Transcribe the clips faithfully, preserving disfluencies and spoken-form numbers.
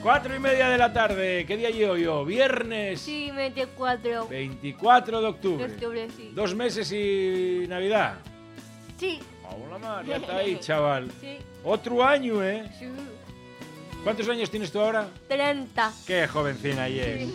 Cuatro y media de la tarde. ¿Qué día llevo yo? Viernes. Sí, veinticuatro. veinticuatro de octubre. De octubre, sí. Dos meses y Navidad. Sí. Hola, mar, ya está ahí, chaval. Sí. Otro año, ¿eh? Sí. ¿Cuántos años tienes tú ahora? treinta. Qué jovencina y es.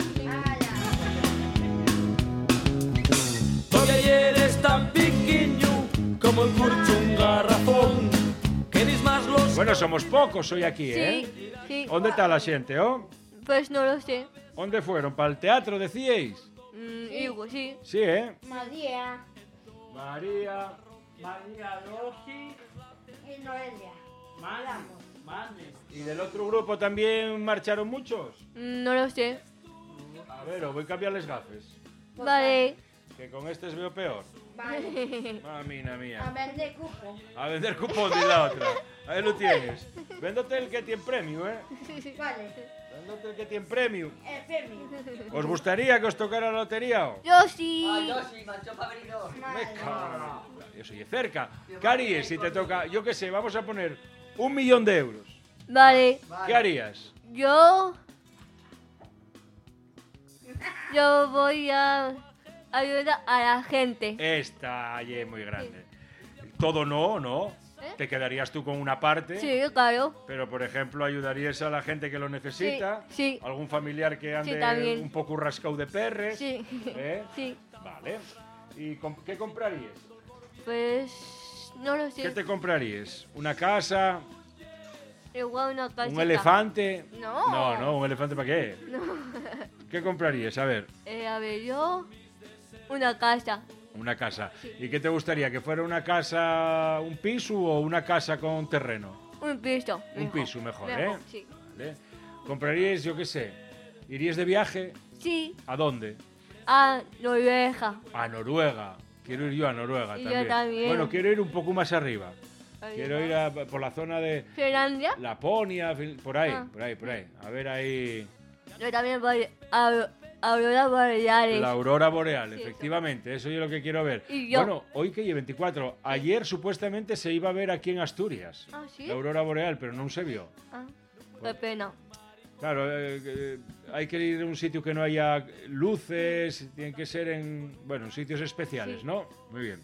Todavía eres tan pequeño como el curcho un garrafón. Que dis más los... Bueno, somos pocos hoy aquí, ¿eh? Sí, sí. ¿Dónde está la gente, oh? Pues no lo sé. ¿Dónde fueron? ¿Para el teatro, decíais? Mm, digo, sí. Sí, ¿eh? María María... María Rossi, y Noelia. Manes, Manes. ¿Y del otro grupo también marcharon muchos? Mm, no lo sé. A ver, os voy a cambiarles gafes. Vale. Que con estos veo peor. Vale. Mamina A mía. vender cupo. A vender cupón de la otra. Ahí lo tienes. Véndote el que tiene premio, ¿eh? Vale. Véndote el que tiene premio. El premio. ¿Os gustaría que os tocara la lotería? o? Yo sí. Ah, yo sí, macho para abrir dos. Me cago en la- Yo soy de cerca. Cari, si te toca, yo qué sé, vamos a poner un millón de euros. Vale. ¿Qué harías? Yo... Yo voy a ayudar a la gente. Esta allí es muy grande. Todo no, ¿no? ¿Eh? Te quedarías tú con una parte. Sí, claro. Pero, por ejemplo, ayudarías a la gente que lo necesita. Sí, sí. Algún familiar que ande también. un poco rascado de perres. Sí. ¿Eh? Sí. Vale. ¿Y com- qué comprarías? Pues... No lo sé. ¿Qué te comprarías? ¿Una casa? Igual una casita. ¿Un elefante? No. No, no, ¿un elefante para qué? No. ¿Qué comprarías? A ver, Eh, a ver, yo... Una casa. una casa. ¿Y qué te gustaría? ¿Que fuera una casa, un piso o una casa con terreno? Un piso. Un mejor. piso mejor, ¿eh? Sí. Vale. ¿Comprarías, yo qué sé? ¿Irías de viaje? Sí. ¿A dónde? A Noruega. A Noruega. Quiero ir yo a Noruega Y yo también. también. Bueno, quiero ir un poco más arriba. Quiero ir a- por la zona de Finlandia. Laponia, Fin- por ahí, Ah. por ahí, por ahí. A ver ahí. Yo también voy a Aurora Boreales. La aurora boreal, Sí, efectivamente, eso es lo que quiero ver. Y yo- Bueno, hoy que lleve veinticuatro, ayer supuestamente se iba a ver aquí en Asturias. Ah, ¿sí? La aurora boreal, pero no se vio. Ah, qué pena. Claro, eh, eh, hay que ir a un sitio que no haya luces, tienen que ser en, bueno, en sitios especiales, Sí. ¿no? Muy bien.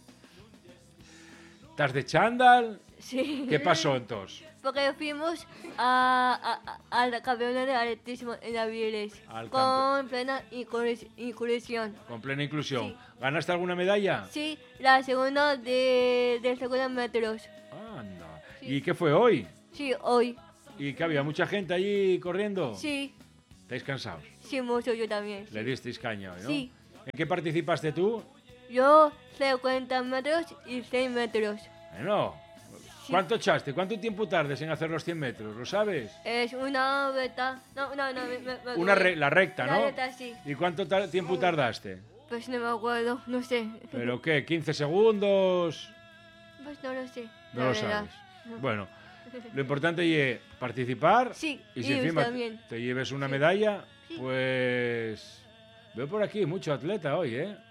¿Estás de chándal? Sí. ¿Qué pasó entonces? Porque fuimos a, a, a, al campeonato de atletismo en Aviles. Al Con plena inclus- inclusión. Con plena inclusión. Sí. ¿Ganaste alguna medalla? Sí, la segunda de, de segunda metros. Anda. Sí. ¿Y qué fue hoy? Sí, hoy. ¿Y que había mucha gente allí corriendo? Sí, ¿Estáis cansados? sí, mucho yo también. Le disteis caña hoy, ¿no? Sí. ¿En qué participaste tú? Yo cincuenta metros y seis metros. Bueno, ¿cuánto echaste? ¿Cuánto tiempo tardes en hacer los cien metros? ¿Lo sabes? Es una beta. No, no, no. me- me- me- Una re- la recta, La ¿no? recta, sí. ¿Y cuánto ta- tiempo tardaste? Pues no me acuerdo, no sé. ¿Pero qué? ¿quince segundos? Pues no lo sé. No la lo verdad. sabes. Bueno, lo importante es participar. Sí, Y si y encima también. te lleves una Sí. medalla, Sí. pues... Veo por aquí mucho atleta hoy, ¿eh?